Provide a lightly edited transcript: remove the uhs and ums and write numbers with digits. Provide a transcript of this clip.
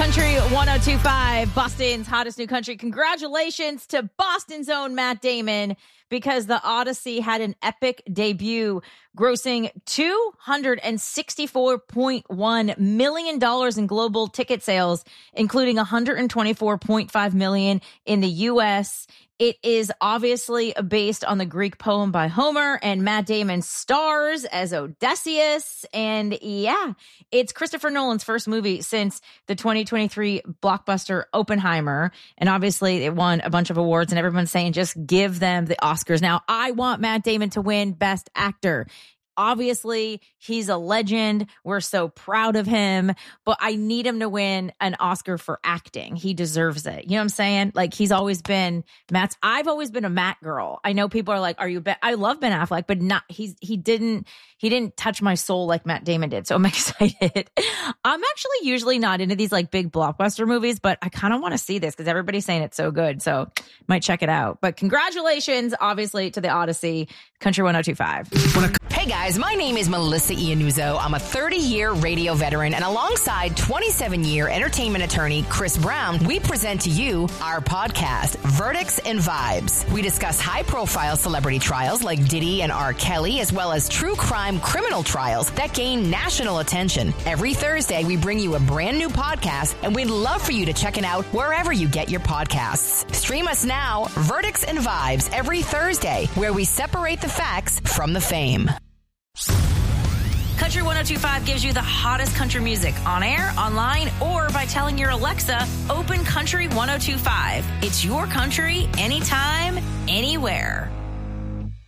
Country 102.5, Boston's hottest new country. Congratulations to Boston's own Matt Damon, because The Odyssey had an epic debut, grossing $264.1 million in global ticket sales, including $124.5 million in the U.S. It is obviously based on the Greek poem by Homer, and Matt Damon stars as Odysseus. And yeah, it's Christopher Nolan's first movie since the 2023 blockbuster Oppenheimer. And obviously it won a bunch of awards, and everyone's saying just give them the Oscars. Now, I want Matt Damon to win Best Actor. Obviously, he's a legend. We're so proud of him, but I need him to win an Oscar for acting. He deserves it. You know what I'm saying? Like, I've always been a Matt girl. I know people are like, are you I love Ben Affleck, but not, he didn't touch my soul like Matt Damon did. So I'm excited. I'm actually usually not into these like big blockbuster movies, but I kind of want to see this because everybody's saying it's so good. So might check it out. But congratulations, obviously, to The Odyssey, Country 102.5. Hey guys, my name is Melissa Iannuzzo. I'm a 30-year radio veteran, and alongside 27-year entertainment attorney Chris Brown, we present to you our podcast, Verdicts and Vibes. We discuss high-profile celebrity trials like Diddy and R. Kelly, as well as true crime criminal trials that gain national attention. Every Thursday, we bring you a brand new podcast, and we'd love for you to check it out wherever you get your podcasts. Stream us now, Verdicts and Vibes, every Thursday, where we separate the facts from the fame. Country 102.5 gives you the hottest country music on air, online, or by telling your Alexa, open Country 102.5. It's your country, anytime, anywhere.